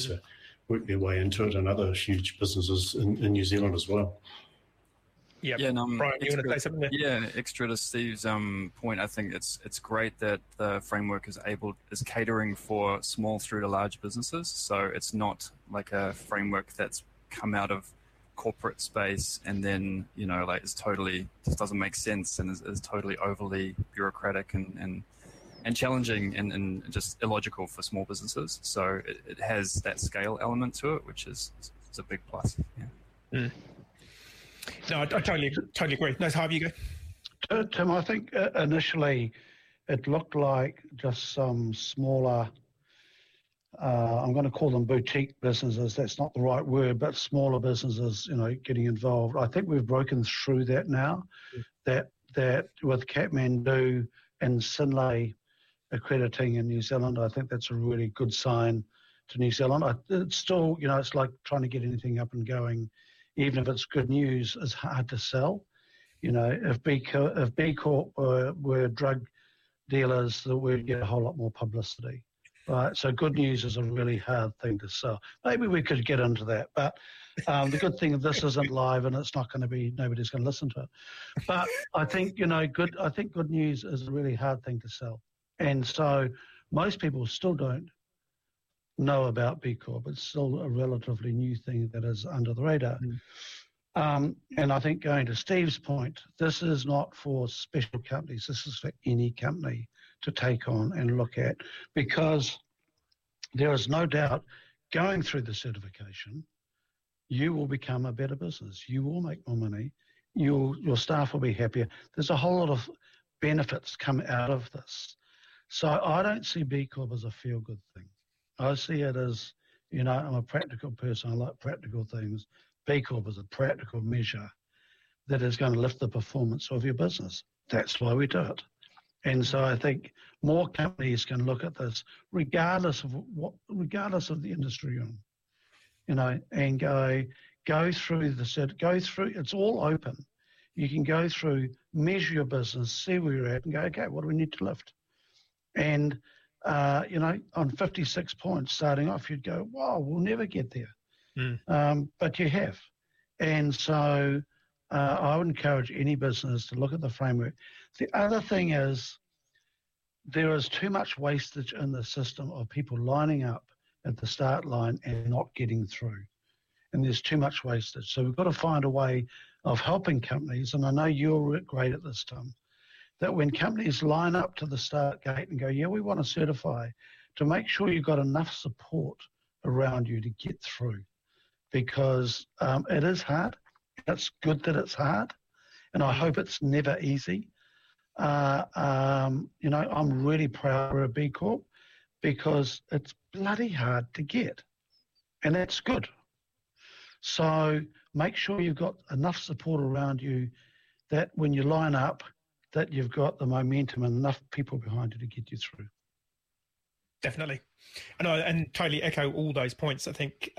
to work their way into it, and other huge businesses in New Zealand as well. Yeah, no, Brian, you want to say something there? Yeah, extra to Steve's point, I think it's great that the framework is catering for small through to large businesses. So it's not like a framework that's come out of corporate space and then, like just doesn't make sense and is totally overly bureaucratic and challenging and just illogical for small businesses. So it has that scale element to it, which is a big plus. Yeah. Mm. No, I totally agree. Nice, how you go? Tim, I think initially it looked like just some smaller, I'm going to call them boutique businesses. That's not the right word, but smaller businesses, getting involved. I think we've broken through that now. Yeah. That with Kathmandu and Synlait accrediting in New Zealand, I think that's a really good sign to New Zealand. It's still, it's like trying to get anything up and going. Even if it's good news, is hard to sell. If B Corp were drug dealers, that we'd get a whole lot more publicity, right? So good news is a really hard thing to sell. Maybe we could get into that, but the good thing is this isn't live and it's not going to be, nobody's going to listen to it. But I think good news is a really hard thing to sell, and so most people still don't know about B Corp. It's still a relatively new thing that is under the radar. And I think going to Steve's point, this is not for special companies. This is for any company to take on and look at, because there is no doubt going through the certification, you will become a better business. You will make more money. Your staff will be happier. There's a whole lot of benefits come out of this. So I don't see B Corp as a feel-good thing. I see it as, I'm a practical person. I like practical things. B Corp is a practical measure that is going to lift the performance of your business. That's why we do it. And so I think more companies can look at this, regardless of the industry you're in, and go through it's all open. You can go through, measure your business, see where you're at, and go, okay, what do we need to lift? And on 56 points starting off, you'd go, wow, we'll never get there. But you have. And so I would encourage any business to look at the framework. The other thing is there is too much wastage in the system of people lining up at the start line and not getting through. And there's too much wastage. So we've got to find a way of helping companies, and I know you're great at this, Tom, that when companies line up to the start gate and go, yeah, we want to certify, to make sure you've got enough support around you to get through, because it is hard. It's good that it's hard, and I hope it's never easy. I'm really proud of a B Corp because it's bloody hard to get, and that's good. So make sure you've got enough support around you that when you line up, that you've got the momentum and enough people behind you to get you through. Definitely. And totally echo all those points. I think,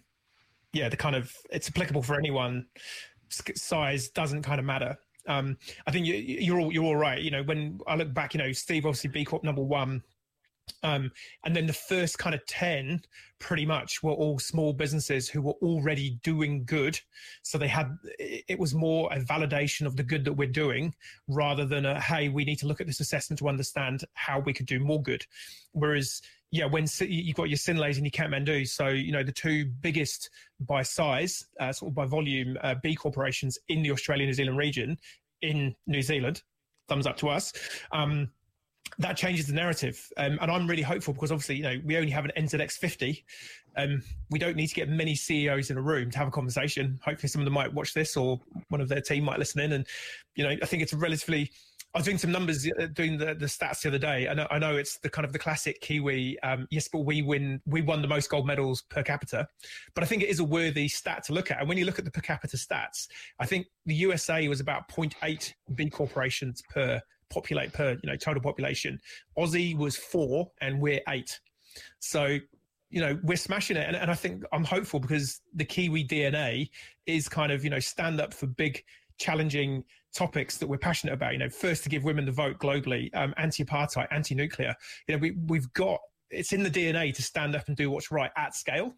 it's applicable for anyone. Size doesn't kind of matter. I think you're all right. When I look back, Steve, obviously B Corp number 1, and then the first kind of 10 pretty much were all small businesses who were already doing good. So it was more a validation of the good that we're doing rather than hey, we need to look at this assessment to understand how we could do more good. Whereas, when you've got your Synlait and your Kathmandu, so, the two biggest by size, sort of by volume, B corporations in the Australia-New Zealand region in New Zealand, thumbs up to us, that changes the narrative. And I'm really hopeful because obviously, we only have an NZX 50. We don't need to get many CEOs in a room to have a conversation. Hopefully some of them might watch this or one of their team might listen in. And, I think it's I was doing some numbers, doing the stats the other day. And I know it's the kind of the classic Kiwi. Yes, but we won the most gold medals per capita. But I think it is a worthy stat to look at. And when you look at the per capita stats, I think the USA was about 0.8 B corporations per total population. Aussie was 4 and we're 8. So, we're smashing it. And I think I'm hopeful because the Kiwi DNA is kind of, stand up for big, challenging topics that we're passionate about. First to give women the vote globally, anti-apartheid, anti-nuclear. We've got, it's in the DNA to stand up and do what's right at scale.